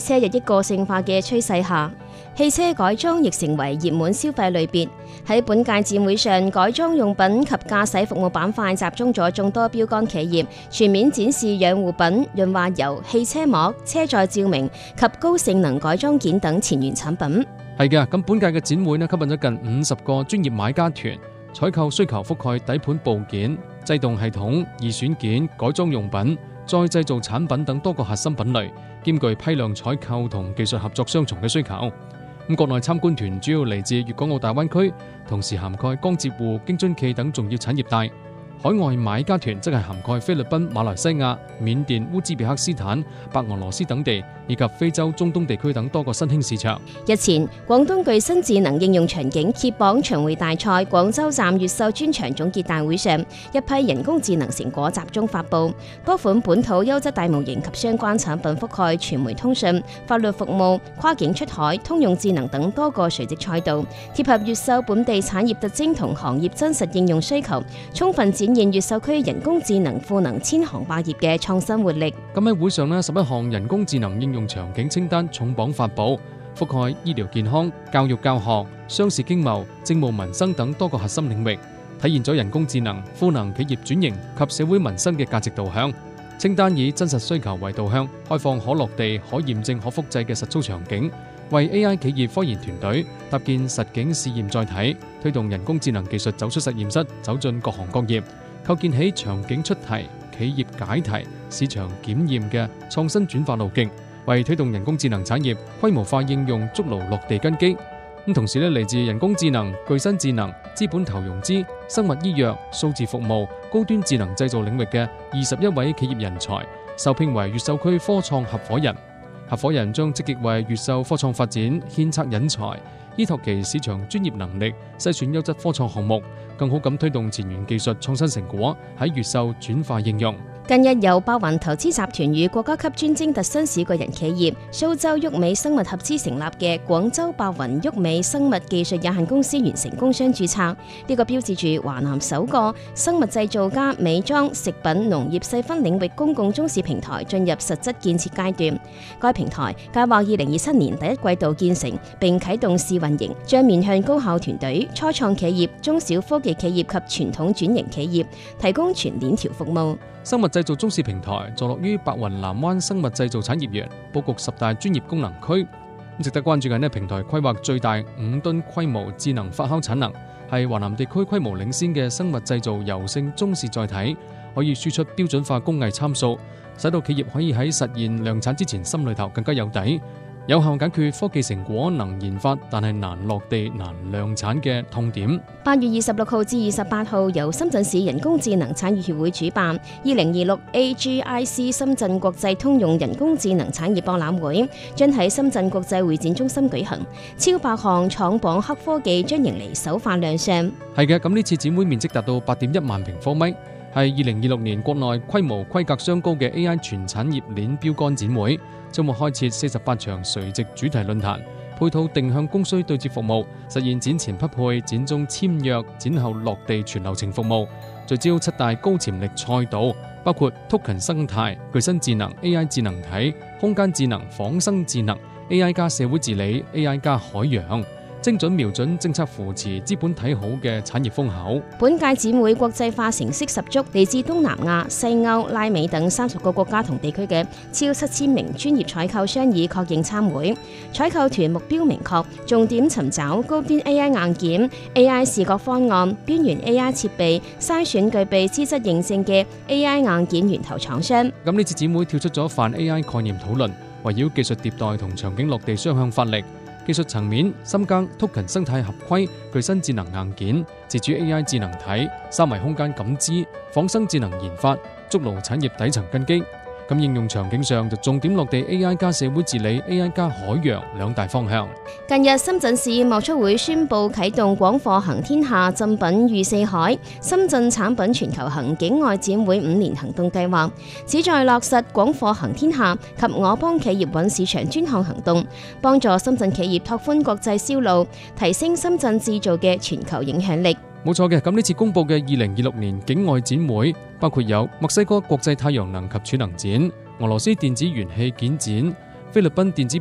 車日益個性化嘅趨勢下，汽車改裝亦成為熱門消費類別。喺本屆展會上，改裝用品及駕駛服務板塊集中咗眾多標杆企業，全面展示養護品、潤滑油、汽車膜、車載照明及高性能改裝件等前沿產品。 係嘅，咁本屆嘅展會吸引咗近50個專業買家團，採購需求覆蓋底盤部件、制動系統、二選件、改裝用品、再製造產品等多個核心品類，兼具批量採購同技術合作雙重嘅需求。咁國內參觀團主要嚟自粵港澳大灣區，同時涵蓋江浙滬、京津冀等重要產業帶。海外買家團則係涵蓋菲律賓、馬來西亞、緬甸、烏茲別克斯坦、白俄羅斯等地，以及非洲、中東地區等多個新興市場。 日前，廣東具新智能應用場景揭榜巡迴大賽廣州站越秀專場總結大會上，一批人工智能成果集中發布，多款本土優質大模型及相關產品覆蓋傳媒通訊、法律服務、跨境出海、通用智能等多個垂直賽道，貼合越秀本地產業特徵同行業真實應用需求，充分展現越秀區人工智能賦能千行百業嘅創新活力。 咁喺會上11項人工智能應用場景清單重磅發布，覆蓋醫療健康、教育教學、商事經貿、政務民生等多個核心領域，體現咗人工智能賦能企業轉型及社會民生嘅價值導向。清單以真實需求為導向，開放可落地、可驗證、可複製嘅實操場景，為 AI 企業科研團隊搭建實景試驗載體，推動人工智能技術走出實驗室，走進各行各業，構建起場景出題、企業解題、市場檢驗嘅創新轉化路徑，為推動人工智能產業規模化應用築牢落地根基。同時嚟自人工智能、具身智能、資本投融資、生物醫藥、數字服務、高端智能製造領域嘅21位企業人才，受聘為越秀區科創合夥人。合夥人將積極為越秀科創發展獻策引才，依託其市場專業能力，篩選優質科創項目，更好咁推動前沿技術創新成果喺越秀轉化應用。 近日由百雲投資集團與國家級專精特新市個人企業蘇州旭美生物合資成立嘅廣州百雲旭美生物技術有限公司完成工商註冊，呢個標誌住華南首個生物製造加美妝、食品、農業細分領域公共中試平台進入實質建設階段。該平台計劃2027年第一季度建成並啟動試運營，將面向高校團隊、初創企業、中小科技企業及傳統轉型企業提供全鏈條服務。 生物製造中試平台坐落於白雲南灣生物製造產業園，佈局10大專業功能區。值得關注嘅平台規劃最大5噸規模智能發酵產能，係華南地區規模領先嘅生物製造柔性中試載體，可以輸出標準化工藝參數，使到企業可以喺實現量產之前心裏頭更加有底，有效解決科技成果能研發但係難落地、難量產嘅痛點。 8月26號至28號由深圳市人工智能產業協會主辦2026 AGIC 深圳國際通用人工智能產業博覽會，將喺深圳國際會展中心舉行，超百項闖榜黑科技將迎嚟首發亮相。 係嘅，咁呢次展會面積達到8.1萬平方米，係2026年國內規模規格相高嘅 AI 全產業鏈標杆展會，將會開設48場垂直主題論壇，配套定向供需對接服務，實現展前匹配、展中簽約、展後落地全流程服務。聚焦7大高潛力賽道，包括 Token 生態、具身智能、AI 智能體、空間智能、仿生智能、AI 加社會治理、AI 加海洋。精準瞄準政策扶持資本睇好嘅產業風口。 本屆展會國際化成色十足，嚟自東南亞、西歐、拉美等30個國家同地區嘅超7000名專業採購商已確認參會。採購團目標明確，重點尋找高端 AI 硬件、AI 視覺方案、邊緣 AI 設備，篩選具備資質認證嘅 AI 硬件源頭廠商。 咁呢次展會跳出咗泛 AI 概念討論，圍繞技術迭代同場景落地雙向發力。技術層面，深耕 Token 生態合規、具身智能硬件、自主 AI 智能體、三維空間感知、仿生智能研發，築牢產業底層根基。咁應用場景上就重點落地 AI 加社會治理、AI 加海洋兩大方向。 近日深圳市貿促會宣布啟動廣貨行天下鎮品御四海深圳產品全球行境外展會5年行動計劃，旨在落實廣貨行天下及我幫企業穩市場專項行動，幫助深圳企業拓寬國際銷路，提升深圳製造嘅全球影響力。 冇錯嘅，咁呢次公布嘅2026年境外展會，包括有墨西哥國際太陽能及儲能展、俄羅斯電子元器件展、菲律賓電子